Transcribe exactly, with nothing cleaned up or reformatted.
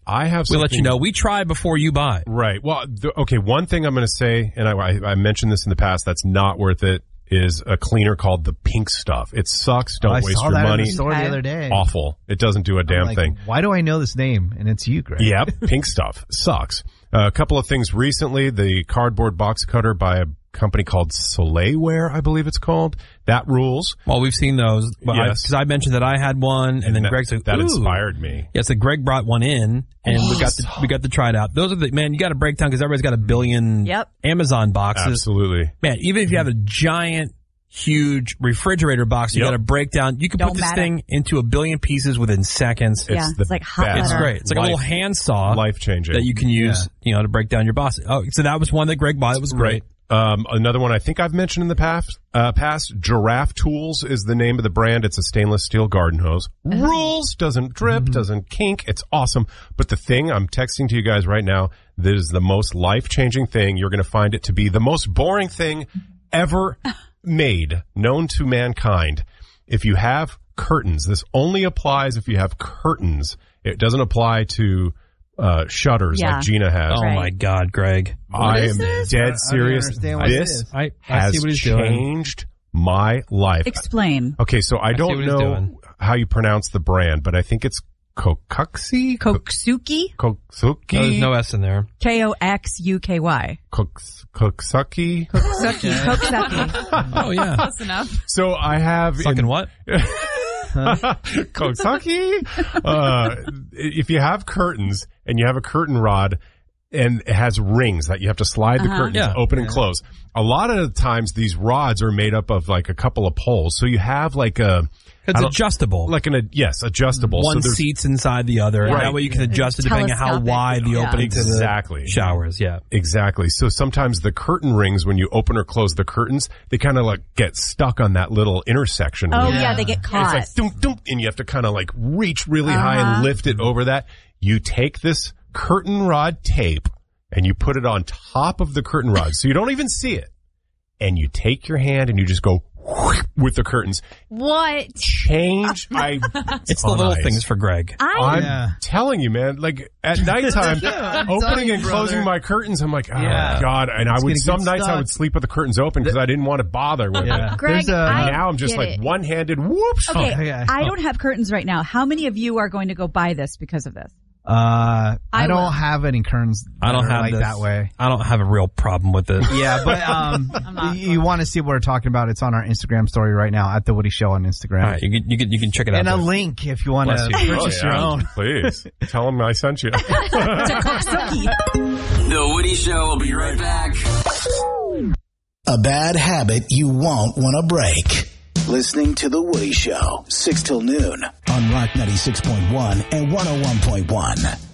I have We'll something. let you know. We try before you buy. Right. Well, the, okay, one thing I'm going to say, and I, I, I mentioned this in the past, that's not worth it, is a cleaner called the Pink Stuff. It sucks. Don't oh, I waste saw your that money. In the store the other day. Awful. It doesn't do a damn like, thing. Why do I know this name? And it's you, Greg. Yep. Pink Stuff. Sucks. Uh, a couple of things recently. The cardboard box cutter by a company called Soleilware, I believe it's called. That rules. Well, we've seen those. Yes. Because I, I mentioned that I had one, and, and then that, Greg said, that Ooh. inspired me. Yeah, so Greg brought one in, and we got to, we got to try it out. Those are the, man, you got to break down because everybody's got a billion yep. Amazon boxes. Absolutely. Man, even if you have a giant, huge refrigerator box, you yep. got to break down. You can Don't put this matter. thing into a billion pieces within seconds. Yeah, It's, it's like hot best. It's butter. great. It's like Life, a little handsaw. Life changing. That you can use, yeah. you know, to break down your box. Oh, so that was one that Greg bought. It was great. Right. Um, another one I think I've mentioned in the past, uh, past, Giraffe Tools is the name of the brand. It's a stainless steel garden hose. Rules, doesn't drip, mm-hmm. doesn't kink. It's awesome. But the thing I'm texting to you guys right now, that is the most life-changing thing. You're going to find it to be the most boring thing ever made, known to mankind. If you have curtains, this only applies if you have curtains. It doesn't apply to uh shutters yeah. like Gina has. Oh right. my God, Greg. I am this? dead serious. I This I, I has see what he's doing. changed my life. Explain. Okay, so I I see don't what he's know doing. how you pronounce the brand, but I think it's Kokuxi? Koksuki? Koksuki? Oh, there's no S in there. K O X U K Y. Koks- Koksuki? Koksuki. Koksuki. Oh, yeah. Close enough. So I have... Sucking in- what? Koksuki? Uh, if you have curtains and you have a curtain rod and it has rings that you have to slide the Uh-huh. curtains Yeah. open and close, a lot of the times these rods are made up of like a couple of poles. So you have like a... It's I don't- adjustable. Like an, yes, adjustable. One so there's- seat's inside the other. Right. And that way you can adjust it depending on how Telescopic. wide the Yeah. opening to Exactly. the showers. Yeah. Exactly. So sometimes the curtain rings, when you open or close the curtains, they kind of like get stuck on that little intersection. Oh, where- yeah, they get And caught. it's like, dum, dum, and you have to kind of like reach really high Uh-huh. and lift it over that. You take this curtain rod tape and you put it on top of the curtain rod so you don't even see it. And you take your hand and you just go with the curtains. What? Change. I. It's the little eyes. things for Greg. I I'm Yeah. telling you, man, like at nighttime, telling opening you, and brother. closing my curtains, I'm like, oh Yeah. my God. And I It's would, gonna some get nights I stuck. would sleep with the curtains open because I didn't want to bother with Yeah. it. Greg, There's a- I Now I'm just get like it. one-handed whoops. Okay, Oh, yeah. I don't have curtains right now. How many of you are going to go buy this because of this? Uh, I, I don't will. have any curtains. I don't that are have like this. that way. I don't have a real problem with it. Yeah, but um, not you, you want to see what we're talking about? It's on our Instagram story right now at the Woody Show on Instagram, All right, you can, you can, you can check it out. and a there. link if you want to Bless you. purchase Oh, your yeah. own. Please tell them I sent you. The Woody Show will be right back. A bad habit you won't want to break. Listening to The Woody Show, six till noon on Rock ninety-six point one and one oh one point one.